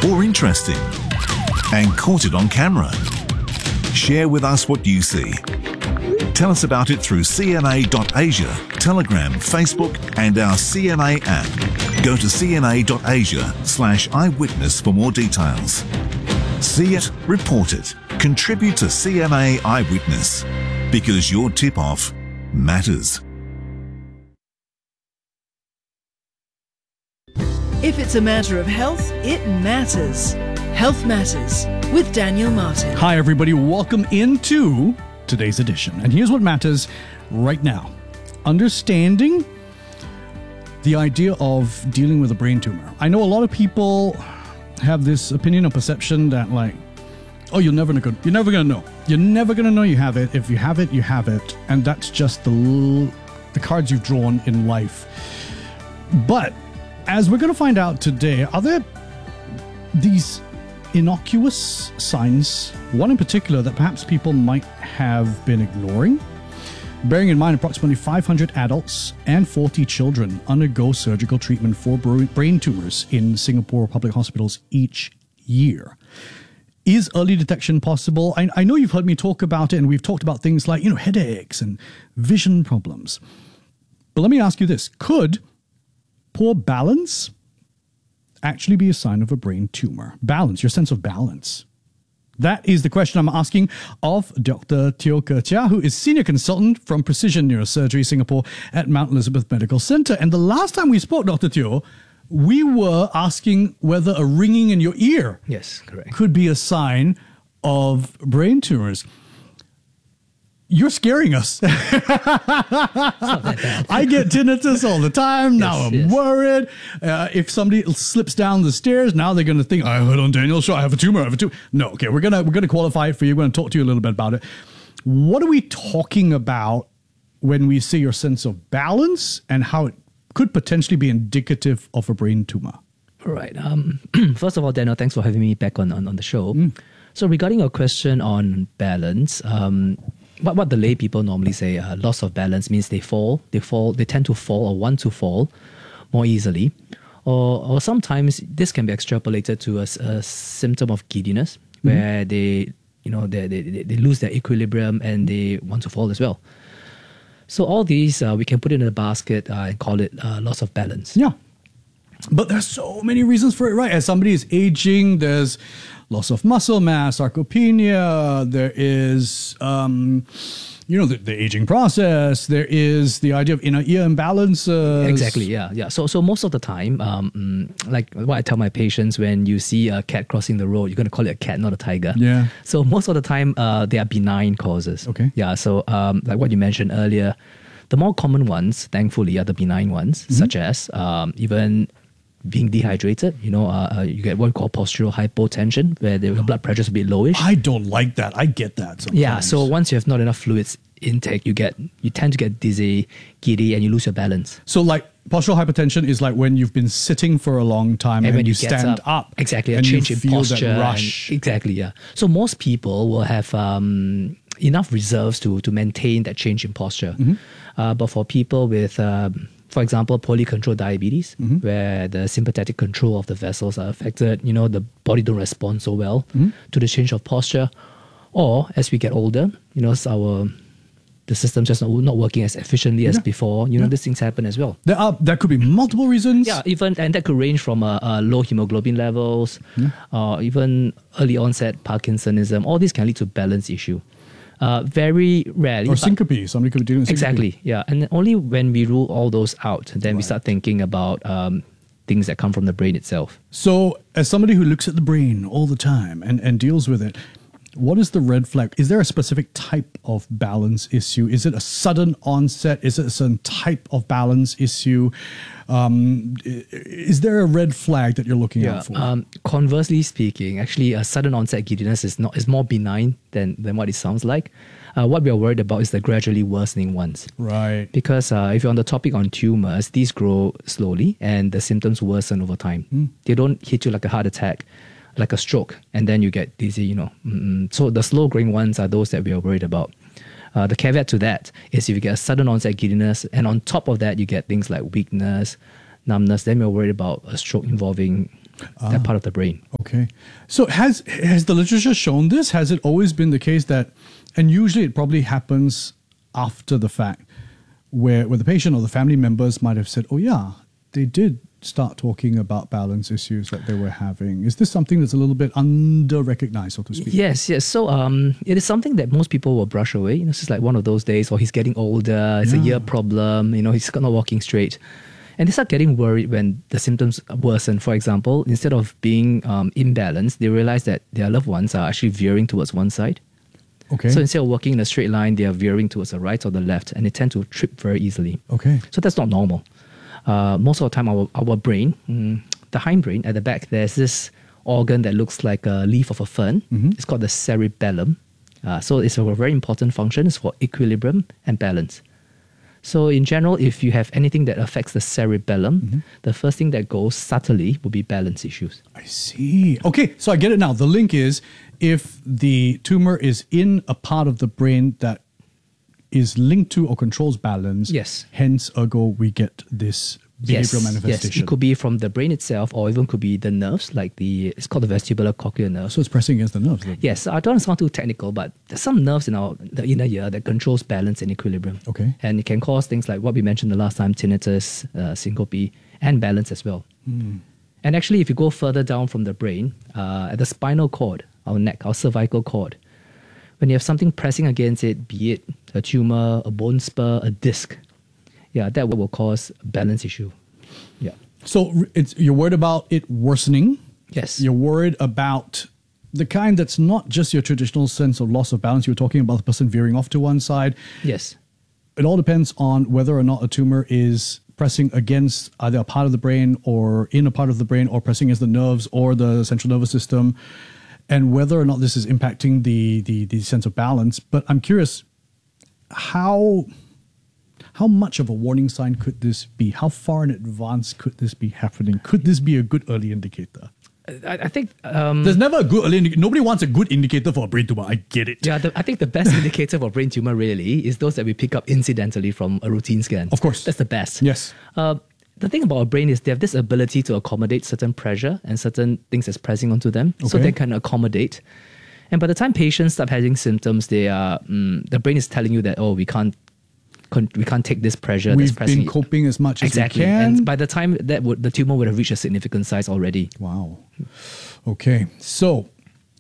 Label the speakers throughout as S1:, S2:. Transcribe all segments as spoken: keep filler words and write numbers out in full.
S1: or interesting and caught it on camera? Share with us what you see. Tell us about it through C N A dot asia, Telegram, Facebook and our C N A app. Go to C N A dot asia slash eyewitness for more details. See it, report it, contribute to C N A Eyewitness, because your tip-off matters.
S2: If it's a matter of health, it matters. Health Matters with Daniel Martin.
S3: Hi, everybody. Welcome into today's edition. And here's what matters right now. Understanding the idea of dealing with a brain tumor. I know a lot of people have this opinion or perception that, like, oh, you're never gonna, you're never gonna know. You're never gonna know you have it. If you have it, you have it, and that's just the the cards you've drawn in life. But as we're gonna find out today, are there these innocuous signs, one in particular that perhaps people might have been ignoring? Bearing in mind approximately five hundred adults and forty children undergo surgical treatment for brain tumors in Singapore public hospitals each year. Is early detection possible? I, I know you've heard me talk about it, and we've talked about things like, you know, headaches and vision problems. But let me ask you this. Could poor balance actually be a sign of a brain tumor? Balance, your sense of balance. That is the question I'm asking of Doctor Teo Ke Chia, who is Senior Consultant from Precision Neurosurgery Singapore at Mount Elizabeth Medical Centre. And the last time we spoke, Doctor Teo, we were asking whether a ringing in your ear
S4: yes, correct.
S3: could be a sign of brain tumors. You're scaring us.
S4: It's not that bad.
S3: I get tinnitus all the time. Now
S4: Yes,
S3: I'm
S4: yes.
S3: worried. Uh, if somebody slips down the stairs, now they're going to think, I heard on Daniel's show, I have a tumor, I have a tumor. No, okay, we're going to we're gonna qualify it for you. We're going to talk to you a little bit about it. What are we talking about when we say your sense of balance and how it could potentially be indicative of a brain tumor?
S4: All right. Um, first of all, Daniel, thanks for having me back on, on, on the show. Mm. So regarding your question on balance, um, what, what the lay people normally say, uh, loss of balance means they fall, they fall, they tend to fall or want to fall more easily. Or, or sometimes this can be extrapolated to a, a symptom of giddiness, mm-hmm. where they, you know, they, they, they lose their equilibrium and they want to fall as well. So all these, uh, we can put it in a basket uh, and call it uh, loss of balance.
S3: Yeah. But there's so many reasons for it, right? As somebody is aging, there's loss of muscle mass, sarcopenia, there is, um, you know, the, the aging process, there is the idea of inner ear imbalances.
S4: Exactly, yeah. yeah. So so most of the time, um, like what I tell my patients, when you see a cat crossing the road, you're going to call it a cat, not a tiger.
S3: Yeah.
S4: So most of the time, uh, they are benign causes.
S3: Okay.
S4: Yeah, so um, like what you mentioned earlier, the more common ones, thankfully, are the benign ones, mm-hmm. such as um, even being dehydrated. You know, uh, uh, you get what we call postural hypotension, where the blood pressure is a bit lowish.
S3: I don't like that. I get that sometimes.
S4: Yeah, so once you have not enough fluids intake, you get you tend to get dizzy, giddy, and you lose your balance.
S3: So like postural hypertension is like when you've been sitting for a long time and,
S4: and when
S3: you,
S4: you
S3: stand
S4: up,
S3: up.
S4: Exactly, a
S3: and
S4: change
S3: you
S4: in
S3: feel
S4: posture.
S3: that rush.
S4: And, exactly, yeah. So most people will have um, enough reserves to, to maintain that change in posture. Mm-hmm. Uh, but for people with, um, for example, poorly controlled diabetes, mm-hmm. where the sympathetic control of the vessels are affected, you know, the body don't respond so well mm-hmm. to the change of posture. Or as we get older, you know, our the system's just not, not working as efficiently as
S3: yeah.
S4: before. You know,
S3: yeah.
S4: these things happen as well.
S3: There are there could be multiple reasons.
S4: Yeah, even and that could range from uh, uh, low hemoglobin levels,
S3: yeah.
S4: or uh, even early onset Parkinsonism. All these can lead to balance issue. Uh, very rarely.
S3: Or syncope. Somebody could be dealing with syncope.
S4: Exactly, yeah. And only when we rule all those out, then
S3: right.
S4: we start thinking about um, things that come from the brain itself.
S3: So as somebody who looks at the brain all the time and, and deals with it, what is the red flag? Is there a specific type of balance issue? Is it a sudden onset? Is it a certain type of balance issue? Um, is there a red flag that you're looking
S4: yeah,
S3: out for?
S4: Um, conversely speaking, actually, a sudden onset giddiness is not is more benign than, than what it sounds like. Uh, what we are worried about is the gradually worsening ones.
S3: Right.
S4: Because uh, if you're on the topic on tumors, these grow slowly and the symptoms worsen over time. Mm. They don't hit you like a heart attack, like a stroke, and then you get dizzy, you know. Mm-mm. So the slow growing ones are those that we are worried about. Uh, the caveat to that is if you get a sudden onset giddiness, and on top of that you get things like weakness, numbness, then we're worried about a stroke involving that part of the brain.
S3: Okay. So has has the literature shown this? Has it always been the case that, and usually it probably happens after the fact, where, where the patient or the family members might have said, oh yeah, they did start talking about balance issues that they were having. Is this something that's a little bit under-recognized, so to speak?
S4: Yes, yes. So um, it is something that most people will brush away. You know, it's just like one of those days, or he's getting older, it's
S3: Yeah.
S4: a year problem, you know, he's not walking straight. And they start getting worried when the symptoms worsen. For example, instead of being um, imbalanced, they realize that their loved ones are actually veering towards one side.
S3: Okay.
S4: So instead of walking in a straight line, they are veering towards the right or the left, and they tend to trip very easily.
S3: Okay.
S4: So that's not normal. Uh, most of the time, our, our brain, mm, the hindbrain at the back, there's this organ that looks like a leaf of a fern.
S3: Mm-hmm.
S4: It's called the cerebellum. Uh, so it's a very important function. It's for equilibrium and balance. So in general, if you have anything that affects the cerebellum,
S3: Mm-hmm.
S4: the first thing that goes subtly will be balance issues.
S3: I see. Okay, so I get it now. The link is if the tumor is in a part of the brain that is linked to or controls balance,
S4: Yes.
S3: hence, ergo, we get this behavioral manifestation.
S4: Yes, it could be from the brain itself, or even could be the nerves, like the, it's called the vestibular cochlear nerve.
S3: So it's pressing against the nerves. then?
S4: Yes, I don't want to sound too technical, but there's some nerves in our the inner ear that controls balance and equilibrium.
S3: Okay.
S4: And it can cause things like what we mentioned the last time, tinnitus, uh, syncope, and balance as well.
S3: Hmm.
S4: And actually, if you go further down from the brain, uh, at the spinal cord, our neck, our cervical cord, when you have something pressing against it, be it a tumor, a bone spur, a disc, yeah, that will cause a balance issue. Yeah.
S3: So it's, you're worried about it worsening.
S4: Yes.
S3: You're worried about the kind that's not just your traditional sense of loss of balance. You're talking about the person veering off to one side.
S4: Yes.
S3: It all depends on whether or not a tumor is pressing against either a part of the brain or in a part of the brain, or pressing against the nerves or the central nervous system, and whether or not this is impacting the, the, the sense of balance. But I'm curious, how, how much of a warning sign could this be? How far in advance could this be happening? Could this be a good early indicator?
S4: I, I think... Um,
S3: There's never a good early indicator. Nobody wants a good indicator for a brain tumor. I get it.
S4: Yeah, the, I think the best indicator for brain tumor really is those that we pick up incidentally from a routine scan.
S3: Of course.
S4: That's the best.
S3: Yes.
S4: Uh, the thing about our brain is they have this ability to accommodate certain pressure and certain things that's pressing onto them. So
S3: Okay.
S4: they can accommodate. And by the time patients start having symptoms, they are mm, the brain is telling you that, oh, we can't con- we can't take this pressure that's
S3: We've
S4: pressing.
S3: been coping as much
S4: exactly.
S3: as we can.
S4: And by the time that would the tumor would have reached a significant size already.
S3: Wow. Okay. So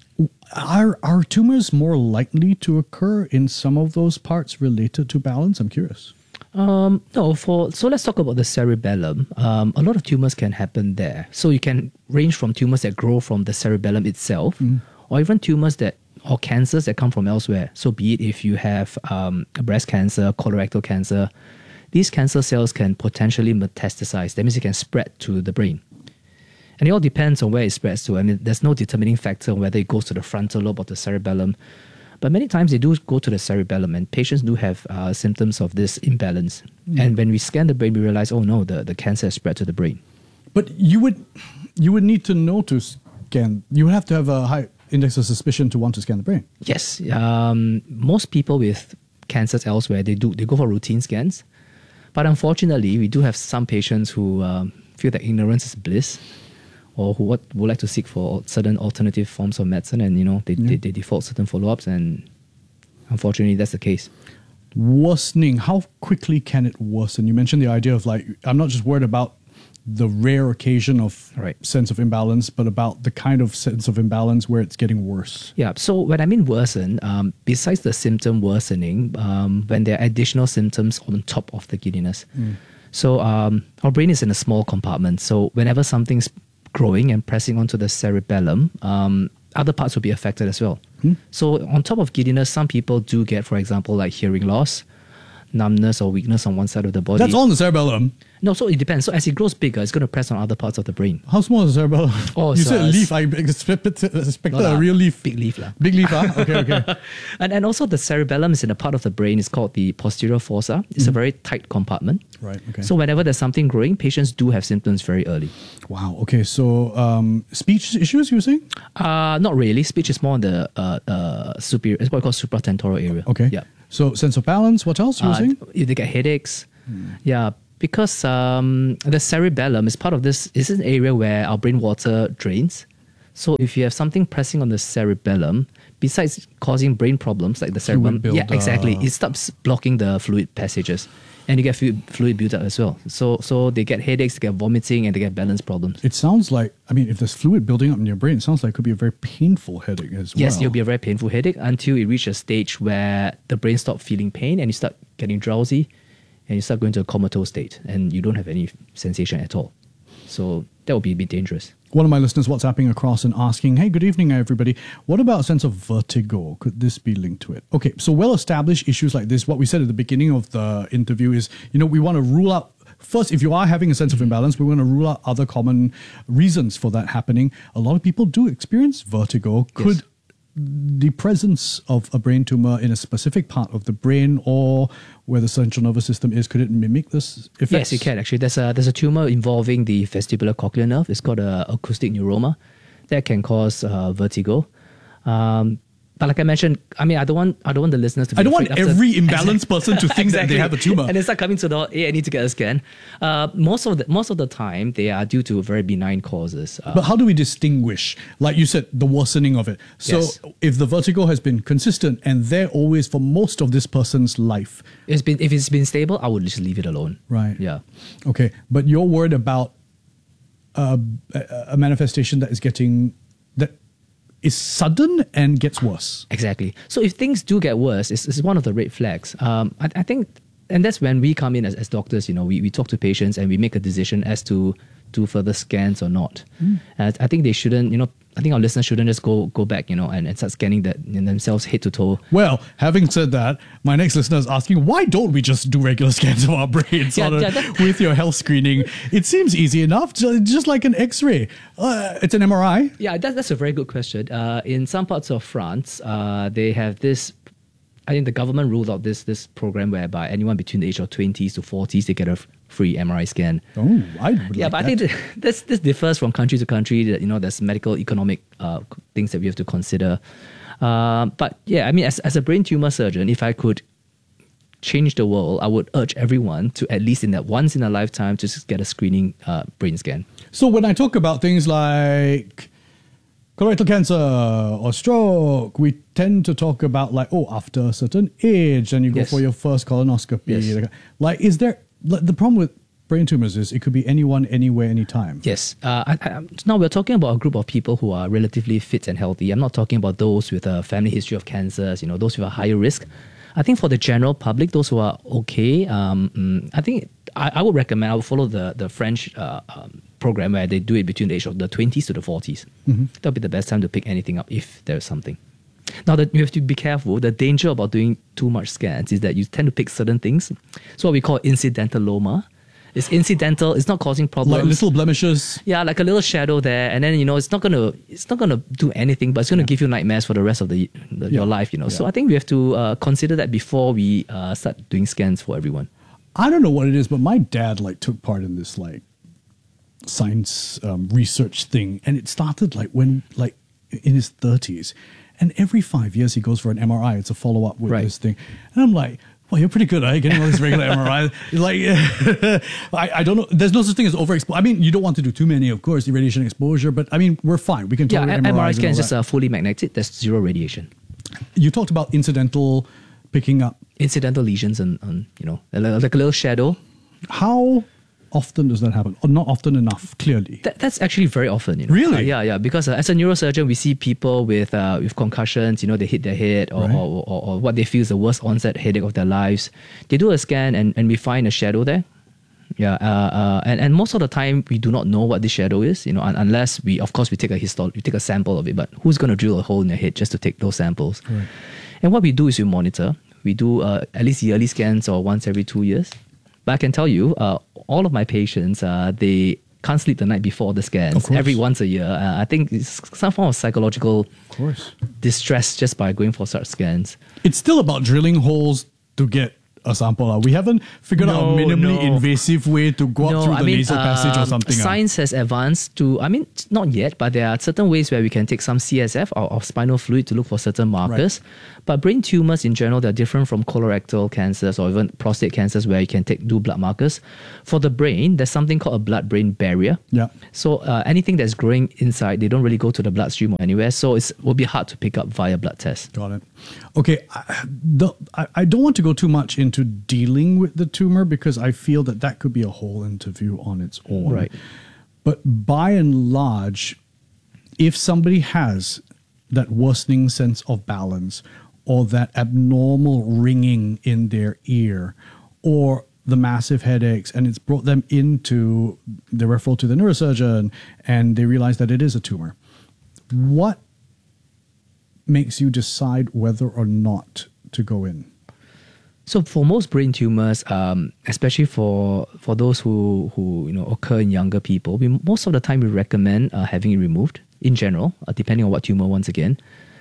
S3: are, are tumors more likely to occur in some of those parts related to balance? I'm curious.
S4: Um, no, for so let's talk about the cerebellum. Um, a lot of tumors can happen there. So you can range from tumors that grow from the cerebellum itself, or even tumors that or cancers that come from elsewhere. So be it if you have um, a breast cancer, colorectal cancer, these cancer cells can potentially metastasize. That means it can spread to the brain. And it all depends on where it spreads to. I mean, there's no determining factor on whether it goes to the frontal lobe or the cerebellum. But many times they do go to the cerebellum, and patients do have uh, symptoms of this imbalance. Mm. And when we scan the brain, we realize, oh no, the, the cancer has spread to the brain.
S3: But you would you would need to know to scan. You would have to have a high index of suspicion to want to scan the brain.
S4: Yes. Um, most people with cancers elsewhere, they do they go for routine scans. But unfortunately, we do have some patients who um, feel that ignorance is bliss, or who would, would like to seek for certain alternative forms of medicine, and you know they,
S3: Yeah.
S4: they, they default certain follow-ups, and unfortunately that's the case.
S3: Worsening, how quickly can it worsen? You mentioned the idea of like, I'm not just worried about the rare occasion of
S4: Right.
S3: sense of imbalance, but about the kind of sense of imbalance where it's getting worse.
S4: Yeah, so when I mean worsen, um, besides the symptom worsening, um, when there are additional symptoms on top of the giddiness. So um, our brain is in a small compartment, so whenever something's growing and pressing onto the cerebellum, um, other parts will be affected as well. So on top of giddiness, some people do get, for example, like hearing loss, numbness or weakness on one side of the body.
S3: That's all in the cerebellum.
S4: No, so it depends. So as it grows bigger, it's going to press on other parts of the brain.
S3: How small is the cerebellum?
S4: Oh,
S3: you
S4: so
S3: said
S4: it's-
S3: leaf. I expected, expected
S4: No
S3: a
S4: lah,
S3: real leaf.
S4: big leaf lah.
S3: Big leaf, huh? Okay, okay.
S4: And, and also the cerebellum is in a part of the brain. It's called the posterior fossa. It's a very tight compartment.
S3: Right, okay.
S4: So whenever there's something growing, patients do have symptoms very early.
S3: Wow, okay. So um, speech issues, you were saying?
S4: Uh, not really. Speech is more on the uh, uh, superior, it's what we call supratentorial area.
S3: Okay.
S4: Yeah.
S3: So sense of balance, what else you were
S4: Uh,
S3: saying?
S4: if they get headaches, yeah, Because um, the cerebellum is part of this, is an area where our brain water drains. So if you have something pressing on the cerebellum, besides causing brain problems like the cerebellum, yeah,
S3: buildup.
S4: exactly, it stops blocking the fluid passages, and you get fluid, fluid buildup as well. So so they get headaches, they get vomiting, and they get balance problems.
S3: It sounds like, I mean, if there's fluid building up in your brain, it sounds like it could be a very painful headache as well.
S4: Yes, it'll be a very painful headache until it reaches a stage where the brain stops feeling pain and you start getting drowsy and you start going to a comatose state and you don't have any sensation at all. So that would be a bit dangerous.
S3: One of my listeners WhatsApping across and asking, hey, good evening, everybody. What about a sense of vertigo? Could this be linked to it? Okay, so well-established issues like this, what we said at the beginning of the interview is, you know, we want to rule out, first, if you are having a sense of imbalance, we want to rule out other common reasons for that happening. A lot of people do experience vertigo. Could
S4: Yes.
S3: the presence of a brain tumor in a specific part of the brain or where the central nervous system is, could it mimic this effect?
S4: Yes, it can actually. There's a there's a tumor involving the vestibular cochlear nerve. It's called a acoustic neuroma that can cause uh, vertigo. Um, but like I mentioned, I mean, I don't want I don't want the listeners to be
S3: I don't want
S4: afraid after-
S3: every imbalanced person to think that they have a tumor.
S4: And they start coming to the, hey, I need to get a scan. Uh, most of the most of the time, they are due to very benign causes. Uh,
S3: But how do we distinguish, like you said, the worsening of it? So
S4: Yes.
S3: if the vertigo has been consistent and there always for most of this person's life,
S4: it's been if it's been stable, I would just leave it alone.
S3: right?
S4: Yeah.
S3: Okay, but you're worried about uh, a, a manifestation that is getting, that is sudden and gets worse.
S4: Exactly. So if things do get worse, it's, it's one of the red flags. Um, I, I think, and that's when we come in as, as doctors, you know, we, we talk to patients and we make a decision as to do further scans or not.
S3: Mm.
S4: And I think they shouldn't, you know, I think our listeners shouldn't just go go back, you know, and, and start scanning that in themselves head to toe.
S3: Well, having said that, my next listener is asking, why don't we just do regular scans of our brains
S4: Yeah,
S3: on a-
S4: yeah, that-
S3: with your health screening? It seems easy enough, ju- just like an X-ray. Uh, it's an M R I.
S4: Yeah, that, that's a very good question. Uh, in some parts of France, uh, they have this. I think the government ruled out this this program whereby anyone between the age of twenties to forties they get a f- free M R I scan.
S3: Oh, I would
S4: Yeah,
S3: like
S4: but I
S3: that.
S4: think th- this this differs from country to country. That, you know, there's medical, economic uh, things that we have to consider. Uh, but yeah, I mean, as as a brain tumor surgeon, if I could change the world, I would urge everyone to at least in that once in a lifetime to just get a screening uh, brain scan.
S3: So when I talk about things like colorectal cancer or stroke, we tend to talk about like, oh, after a certain age, and you go
S4: Yes.
S3: for your first colonoscopy.
S4: Yes.
S3: Like, like, is there, like, the problem with brain tumors is it could be anyone, anywhere, anytime.
S4: Yes. Uh, I, I, now we're talking about a group of people who are relatively fit and healthy. I'm not talking about those with a family history of cancers, you know, those with a higher risk. I think for the general public, those who are okay, um, mm, I think I, I would recommend, I would follow the, the French uh, um, program where they do it between the age of the twenties to the forties.
S3: Mm-hmm.
S4: That'll be the best time to pick anything up if there's something. Now that you have to be careful, the danger about doing too much scans is that you tend to pick certain things. So what we call incidentaloma. It's incidental, it's not causing problems.
S3: Like little blemishes.
S4: Yeah, like a little shadow there, and then you know it's not gonna it's not gonna do anything, but it's gonna give you nightmares for the rest of the, the your life. You know, so I think we have to uh, consider that before we uh, start doing scans for everyone.
S3: I don't know what it is, but my dad like took part in this like science um, research thing, and it started like when like in his thirties, and every five years he goes for an M R I. It's a follow up with
S4: Right.
S3: this thing, and I'm like, well, you're pretty good, eh? Getting all this regular M R I. Like, I, I don't know. There's no such thing as overexposure. I mean, you don't want to do too many, of course, the radiation exposure, but I mean, we're fine. We can
S4: Yeah,
S3: tolerate
S4: M-
S3: M R Is
S4: M R I
S3: and
S4: scan
S3: all
S4: is just
S3: that.
S4: uh, fully magnetic. There's zero radiation.
S3: You talked about incidental picking up.
S4: Incidental lesions and, and you know, like like a little shadow.
S3: How often does that happen? Or not often enough, clearly.
S4: That, that's actually very often. You know?
S3: Really?
S4: Uh, yeah, yeah. Because uh, as a neurosurgeon, we see people with uh, with concussions. You know, they hit their head, or,
S3: Right.
S4: or, or, or what they feel is the worst onset headache of their lives. They do a scan, and, and we find a shadow there. Yeah, uh, uh, and and most of the time we do not know what this shadow is. You know, un- unless we, of course, we take a histol, we take a sample of it. But who's going to drill a hole in their head just to take those samples?
S3: Right.
S4: And what we do is we monitor. We do uh, at least yearly scans or once every two years. But I can tell you, uh, all of my patients, uh, they can't sleep the night before the
S3: Of
S4: scans.
S3: course.
S4: Every once a year. Uh, I think it's some form of psychological
S3: Of course.
S4: distress just by going for such scans.
S3: It's still about drilling holes to get a sample. Uh. We haven't figured out a
S4: No,
S3: minimally
S4: no.
S3: invasive way to go up
S4: No,
S3: through the
S4: I mean,
S3: nasal passage or
S4: um,
S3: something. uh.
S4: Science has advanced to, I mean, not yet, but there are certain ways where we can take some C S F or, or spinal fluid to look for certain markers. But brain tumors in general, they're different from colorectal cancers or even prostate cancers where you can take do blood markers. For the brain, there's something called a blood-brain barrier.
S3: Yeah.
S4: So uh, anything that's growing inside, they don't really go to the bloodstream or anywhere. So it will be hard to pick up via blood tests.
S3: Got it. Okay, I, the, I, I don't want to go too much into dealing with the tumor because I feel that that could be a whole interview on its own.
S4: Right.
S3: But by and large, if somebody has that worsening sense of balance or that abnormal ringing in their ear or the massive headaches and it's brought them into the referral to the neurosurgeon and they realize that it is a tumor, what makes you decide whether or not to go in?
S4: So for most brain tumors, um, especially for for those who, who you know occur in younger people, we most of the time we recommend uh, having it removed in general, uh, depending on what tumor once again.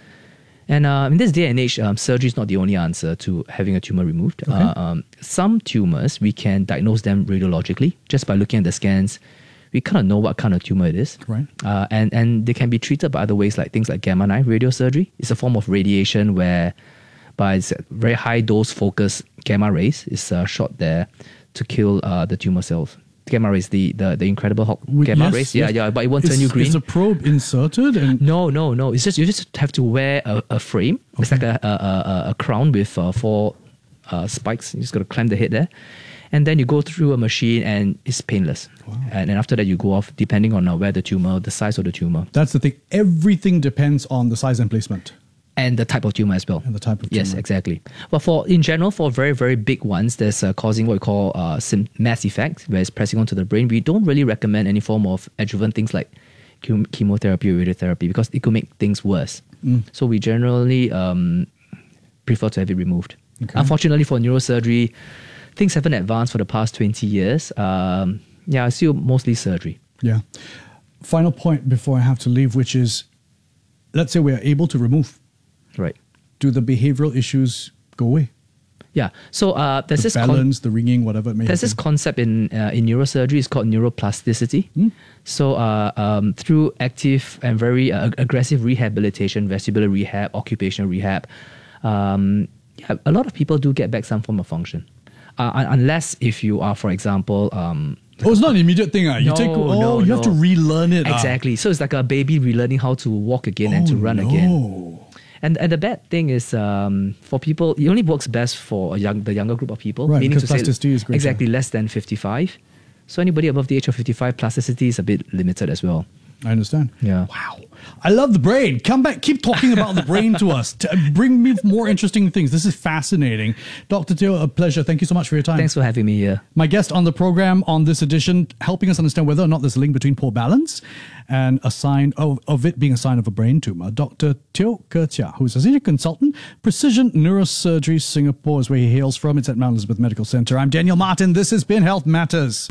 S4: And uh, in this day and age, um, surgery is not the only answer to having a tumor removed.
S3: Okay.
S4: Uh, um, some tumors, we can diagnose them radiologically just by looking at the scans. We kind of know what kind of tumor it is.
S3: Right.
S4: Uh, and, and they can be treated by other ways like things like gamma knife radiosurgery. It's a form of radiation where by very high dose focused gamma rays is uh, shot there to kill uh, the tumor cells. Gamma rays, the, the, the Incredible Hulk
S3: With-
S4: gamma
S3: yes,
S4: rays. Yeah,
S3: yes.
S4: yeah, but it won't
S3: Is,
S4: turn you green.
S3: is a probe inserted? And
S4: No, no, no. It's just you just have to wear a, a frame. It's like a, a, a, a crown with uh, four uh, spikes. You just got to clamp the head there. And then you go through a machine and it's painless.
S3: Wow.
S4: And then after that, you go off depending on uh, where the tumor, the size of the tumor,
S3: That's the thing. Everything depends on the size and placement.
S4: and the type of tumor as well.
S3: And the type of
S4: Yes,
S3: tumor.
S4: exactly. But for in general, for very, very big ones, there's uh, causing what we call uh, sim- mass effect, where it's pressing onto the brain. We don't really recommend any form of adjuvant things like chem- chemotherapy or radiotherapy because it could make things worse.
S3: Mm.
S4: So we generally um, prefer to have it removed.
S3: Okay.
S4: Unfortunately, for neurosurgery, things haven't advanced for the past twenty years. Um, yeah, still mostly surgery.
S3: Yeah. Final point before I have to leave, which is, let's say we are able to remove.
S4: Right.
S3: Do the behavioral issues go away?
S4: Yeah. So uh, there's
S3: The
S4: this con-
S3: balance, the ringing, whatever it may
S4: There's
S3: have
S4: this
S3: been.
S4: concept in uh, in neurosurgery. It's called neuroplasticity.
S3: Mm.
S4: So, uh, um, through active and very uh, aggressive rehabilitation, vestibular rehab, occupational rehab, um, yeah, a lot of people do get back some form of function. Uh, un- unless if you are, for example, um,
S3: Oh, it's not an immediate thing. Uh. You
S4: No,
S3: take, oh,
S4: no,
S3: you have to
S4: no.
S3: relearn it. ah.
S4: exactly. So it's like a baby relearning how to walk again and to
S3: Oh,
S4: run
S3: no.
S4: again. And and the bad thing is, um, for people, it only works best for a young the younger group of people.
S3: Right,
S4: meaning
S3: because
S4: to say
S3: plasticity is greater.
S4: exactly less than fifty-five. So anybody above the age of fifty-five, plasticity is a bit limited as well.
S3: I understand.
S4: Yeah.
S3: Wow. I love the brain. Come back. Keep talking about the brain to us. To bring me more interesting things. This is fascinating. Doctor Teo, a pleasure. Thank you so much for your time.
S4: Thanks for having me here.
S3: My guest on the program on this edition, helping us understand whether or not there's a link between poor balance and a sign of, of it being a sign of a brain tumor. Doctor Teo Ke Chia, who's a senior consultant, Precision Neurosurgery Singapore is where he hails from. It's at Mount Elizabeth Medical Center. I'm Daniel Martin. This has been Health Matters.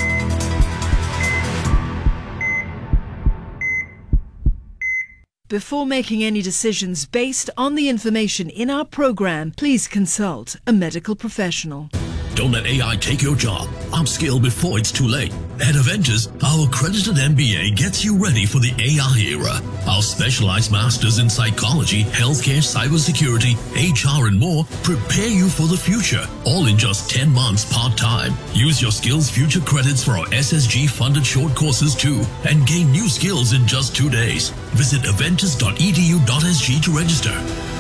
S2: Before making any decisions based on the information in our program, please consult a medical professional.
S5: Don't let A I take your job. Upskill before it's too late. At Avengers, our accredited M B A gets you ready for the A I era. Our specialized masters in psychology, healthcare, cybersecurity, H R, and more prepare you for the future, all in just ten months part-time. Use your Skills Future credits for our S S G-funded short courses too, and gain new skills in just two days. Visit avengers dot e d u dot s g to register.